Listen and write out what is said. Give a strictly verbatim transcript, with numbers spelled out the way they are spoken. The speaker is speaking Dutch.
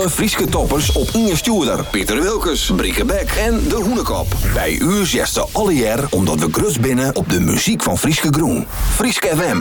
alle Frieske toppers op Inge Stuurder, Pieter Wilkes, Brieke Beck en De Hoenekop. Bij u zesde alle jaar omdat we grut binnen op de muziek van Frieske Groen. Frieske F M